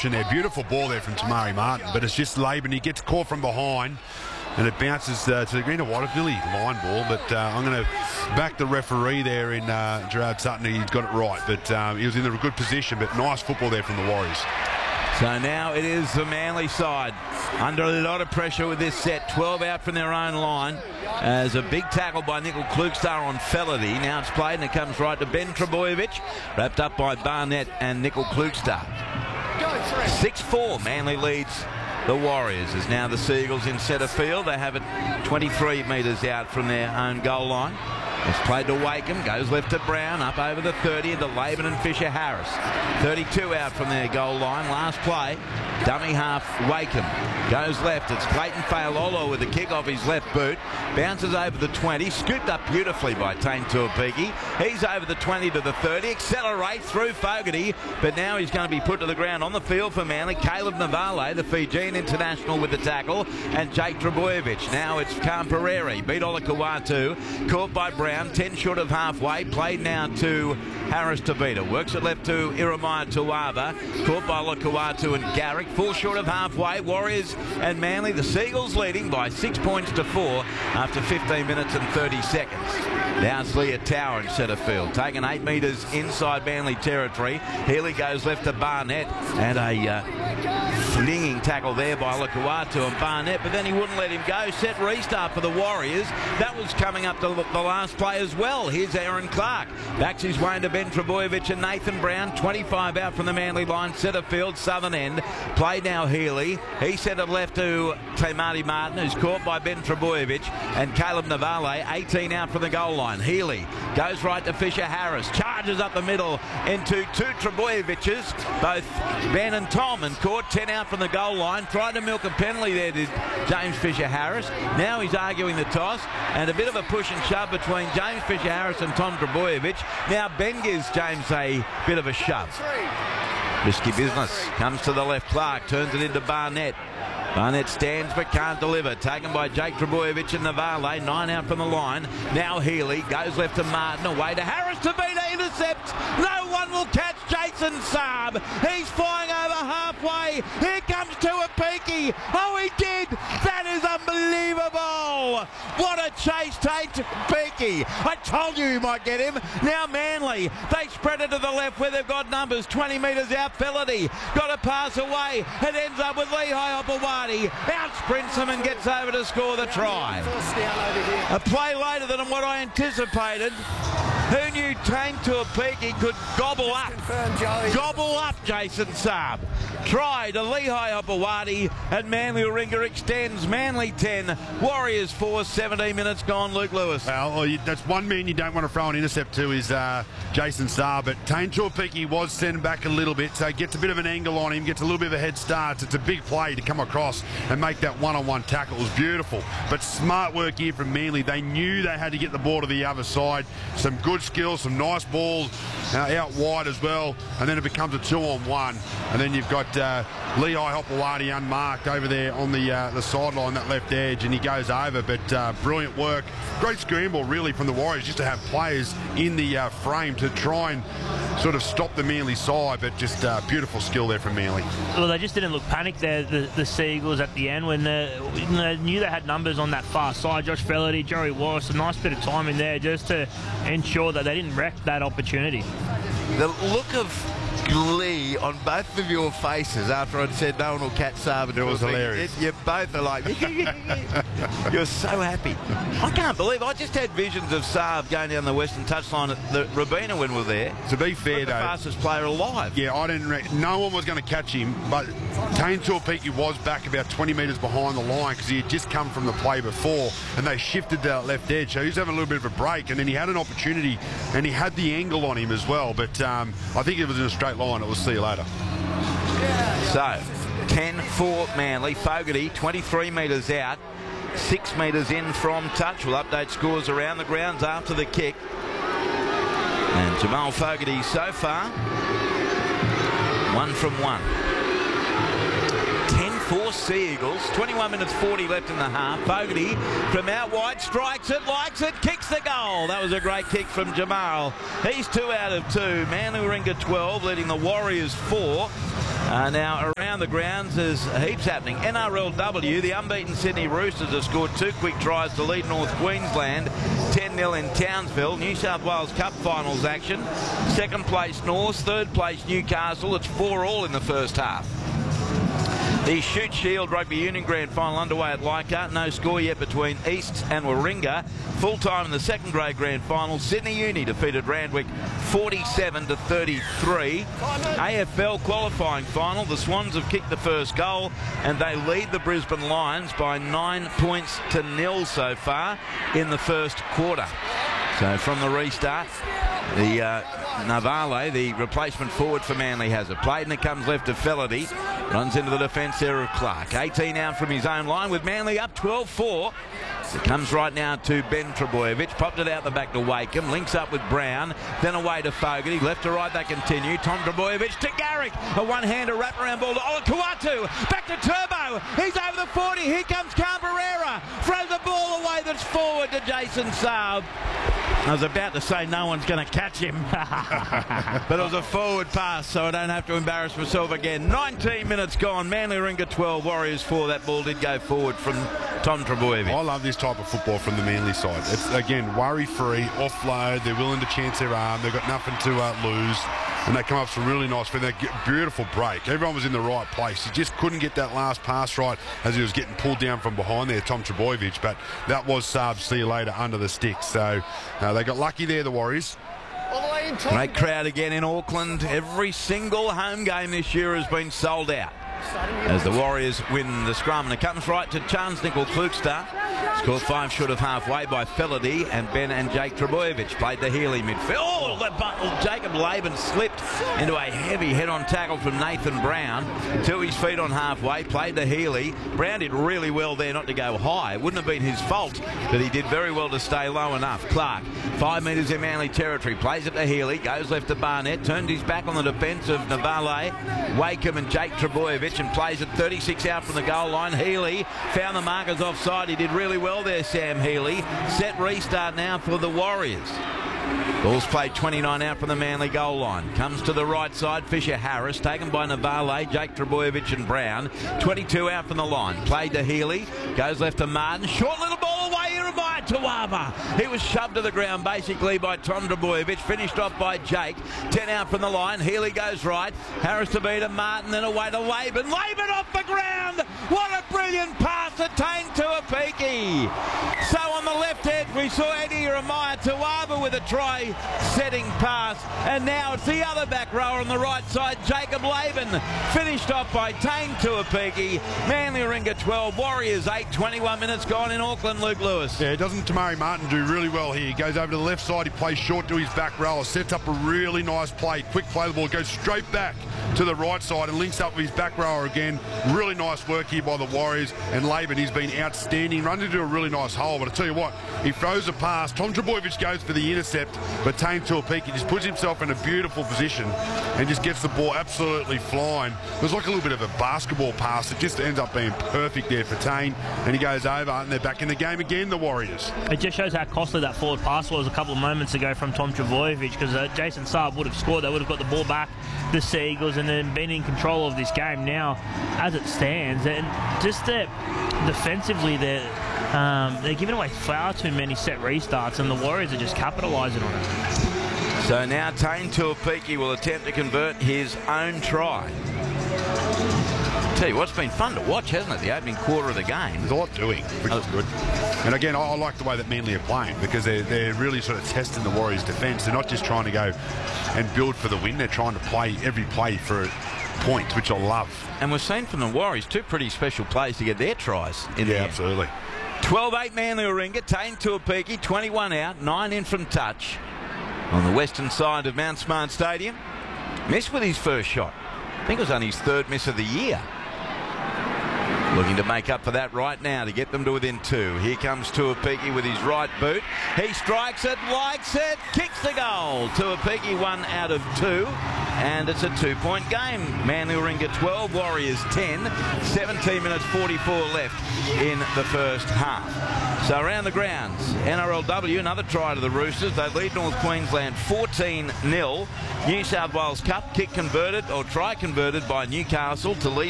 option there. Beautiful ball there from Tamari Martin, but it's just Laban. He gets caught from behind, and it bounces to the green and white. It's nearly line ball, but I'm going to back the referee there in Gerard Sutton. He's got it right, but he was in a good position, but nice football there from the Warriors. So now it is the Manly side under a lot of pressure with this set. 12 out from their own line as a big tackle by Nickel Klugstar on Fellerty. Now it's played and it comes right to Ben Trebojevic, wrapped up by Barnett and Nickel Klugstar. 6-4, Manly leads the Warriors. As now the Seagulls in centre field. They have it 23 metres out from their own goal line. It's played to Wakeham, goes left to Brown, up over the 30 into Laban and Fisher-Harris. 32 out from their goal line. Last play, dummy half Wakeham. Goes left, it's Clayton Fa'alolo with the kick off his left boot. Bounces over the 20, scooped up beautifully by Tane Tuapiki. He's over the 20 to the 30, accelerates through Fogarty, but now he's going to be put to the ground on the field for Manly. Caleb Navale, the Fijian international, with the tackle, and Jake Trebojevic. Now it's Kamperere, beat Ola Kawatu, caught by Brown. 10 short of halfway, played now to Harris Tavita, works it left to Iremaya Tuava, caught by Lakawatu and Garrick. 4 short of halfway, Warriors and Manly, the Seagulls leading by 6 points to 4 after 15 minutes and 30 seconds. Now it's Leah Tower in centre field, taken 8 metres inside Manly territory. Healy goes left to Barnett, and a flinging tackle there by Lakawatu and Barnett, but then he wouldn't let him go. Set restart for the Warriors. That was coming up to the last play as well. Here's Aaron Clark, backs his way into Ben Trebojevic and Nathan Brown. 25 out from the Manly line, centre field, southern end. Play now Healy. He sent it left to Tamari Martin, who's caught by Ben Trebojevic, and Caleb Navale, 18 out from the goal line. Healy goes right to Fisher-Harris, charges up the middle into 2 Trebojevic's, both Ben and Tom, and caught 10 out from the goal line. Tried to milk a penalty there, did James Fisher-Harris. Now he's arguing the toss, and a bit of a push and shove between James Fisher-Harris and Tom Trebojevic. Now Ben gives James a bit of a shove. Risky business. Comes to the left. Clark turns it into Barnett. Barnett stands but can't deliver. Taken by Jake Trebojevic and Navale. 9 out from the line. Now Healy goes left to Martin. Away to Harris. Tavita intercepts. No one will catch Jason Saab. He's flying over halfway. Here comes Tuapiki. Oh, he did. That is unbelievable. What a chase, Tate Tuapiki. I told you might get him. Now Manly. They spread it to the left where they've got numbers. 20 metres out. Fellerty got a pass away. It ends up with Lehigh Opawati. Out sprints him and gets over to score the try. A play later than what I anticipated. Who knew Tane Tuapiki could gobble up Jason Saab? Try to Lehigh Opawati, and Manly Warringah extends. Manly 10, Warriors 4, 17 minutes gone. Luke Lewis. Well, that's one man you don't want to throw an intercept to is Jason Saab, but Tane Tuapiki was sent back a little bit, so gets a bit of an angle on him, gets a little bit of a head start. It's a big play to come across and make that one-on-one tackle. It was beautiful, but smart work here from Manly. They knew they had to get the ball to the other side. Some good skills, some nice balls out wide as well, and then it becomes a 2-on-1, and then you've got Lehigh Opawati unmarked over there on the sideline, that left edge, and he goes over, but brilliant work. Great scramble really from the Warriors just to have players in the frame to try and sort of stop the Manly side, but just beautiful skill there from Manly. Well, they just didn't look panicked there, the Seagulls at the end, when they knew they had numbers on that far side. Josh Fellerty, Joey Wallace, a nice bit of time in there just to ensure that they didn't wreck that opportunity. The look of glee on both of your faces after I'd said no one will catch Saab. It was hilarious. You both are like, you're so happy. I can't believe, I just had visions of Saab going down the western touchline at the Robina when we were there. To be fair, the fastest player alive. Yeah, I didn't reckon no one was going to catch him, but Tane Tuapiki was back about 20 metres behind the line because he had just come from the play before, and they shifted that left edge, so he was having a little bit of a break, and then he had an opportunity, and he had the angle on him as well, but I think it was in a straight line. It was see you later. So 10-4 Manly. Fogarty 23 metres out, 6 metres in from touch. We'll update scores around the grounds after the kick. And Jamal Fogarty so far 1 from 1. 10-4 Sea Eagles. 21 minutes 40 left in the half. Fogarty from out wide strikes it, likes it, kicks the goal. That was a great kick from Jamal. He's 2 out of 2. Manly Warringah 12, leading the Warriors 4. Now, around the grounds, there's heaps happening. NRLW, the unbeaten Sydney Roosters have scored 2 quick tries to lead North Queensland 10-0 in Townsville. New South Wales Cup finals action. Second place North, third place Newcastle. It's 4-all in the first half. The Shute Shield Rugby Union Grand Final underway at Leichhardt. No score yet between East and Warringah. Full time in the second grade Grand Final. Sydney Uni defeated Randwick 47-33. AFL qualifying final. The Swans have kicked the first goal and they lead the Brisbane Lions by 9 points to 0 so far in the first quarter. So from the restart, the Navale, the replacement forward for Manly, has it. Played and it comes left to Fellerty. Runs into the defence there of Clark. 18 out from his own line with Manly up 12-4. It comes right now to Ben Trebojevic. Popped it out the back to Wakeham. Links up with Brown. Then away to Fogarty. Left to right they continue. Tom Trebojevic to Garrick. A one-hander wraparound ball to Olakau'atu. Back to Turbo. He's over the 40. Here comes Canberra. Throws the ball away that's forward to Jason Saab. I was about to say no one's going to catch him. But it was a forward pass, so I don't have to embarrass myself again. 19 minutes gone. Manly Warringah 12, Warriors 4. That ball did go forward from Tom Trebojevic. I love this type of football from the Manly side. It's, again, worry-free, offload. They're willing to chance their arm. They've got nothing to lose. And they come up with some really nice, but beautiful break. Everyone was in the right place. He just couldn't get that last pass right as he was getting pulled down from behind there, Tom Trebojevic. But that was Saab, see you later, under the stick. So they got lucky there, the Warriors. Great crowd again in Auckland. Every single home game this year has been sold out as the Warriors win the scrum. And it comes right to Chance Nickel-Klugstar. Scored 5 short of halfway by Fellerty, and Ben and Jake Trebojevic played the Healy midfield. Oh, Jacob Laban slipped into a heavy head-on tackle from Nathan Brown to his feet on halfway, played the Healy. Brown did really well there not to go high. It wouldn't have been his fault, but he did very well to stay low enough. Clark, 5 metres in Manly territory, plays it to Healy, goes left to Barnett, turned his back on the defence of Navale, Wakeham and Jake Trebojevic, and plays it 36 out from the goal line. Healy found the markers offside. He did really well there, Sam Healy. Set restart now for the Warriors. Ball's played 29 out from the Manly goal line. Comes to the right side, Fisher Harris, taken by Navale, Jake Trebojevic and Brown. 22 out from the line. Played to Healy, goes left to Martin. Short little ball away here by Tuava. He was shoved to the ground basically by Tom Trebojevic, finished off by Jake. 10 out from the line. Healy goes right. Harris to beat him, Martin, then away to Laban. Laban off the ground. What a brilliant pass attained to Apiki. So on the left edge we saw Eddie Ramaya Tuava with a try-setting pass, and now it's the other back rower on the right side, Jacob Laban, finished off by Tane Tuapiki. Manly Warringah 12, Warriors 8, 21 minutes gone in Auckland. Luke Lewis. Yeah, doesn't Tamari Martin do really well here? He goes over to the left side, he plays short to his back rower, sets up a really nice play, quick play the ball, goes straight back to the right side and links up with his back rower again. Really nice work here by the Warriors, and Laban, he's been outstanding, runs into a really nice hole, but I tell you what, he throws a pass, Tom Trebojevic goes for the intercept, but Tane Tuapiki just puts himself in a beautiful position and just gets the ball absolutely flying. It was like a little bit of a basketball pass. It just ends up being perfect there for Tane, and he goes over and they're back in the game again, the Warriors. It just shows how costly that forward pass was a couple of moments ago from Tom Trebojevic, because Jason Saab would have scored. They would have got the ball back, the Seagulls, and then been in control of this game now as it stands. And just defensively, they're giving away far too many set restarts, and the Warriors are just capitalising on it. So now Tane Tuapiki will attempt to convert his own try. Tell you what's been fun to watch, hasn't it? The opening quarter of the game. There's a lot doing, which is good. And again, I like the way that Manly are playing, because they're really sort of testing the Warriors' defence. They're not just trying to go and build for the win. They're trying to play every play for points, which I love. And we've seen from the Warriors 2 pretty special plays to get their tries in there. Yeah, absolutely. 12-8 Manly Warringah. Tane Tuapiki, 21 out, 9 in from touch on the western side of Mount Smart Stadium. Missed with his first shot. I think it was only his 3rd miss of the year. Looking to make up for that right now to get them to within 2. Here comes Tuapiki with his right boot. He strikes it, likes it, kicks the goal. Tuapiki 1 out of 2. and it's a 2-point game. Manly Warringah 12, Warriors 10, 17 minutes 44 left in the first half. So around the grounds, NRLW, another try to the Roosters. They lead North Queensland 14-0. New South Wales Cup, kick converted or try converted by Newcastle to lead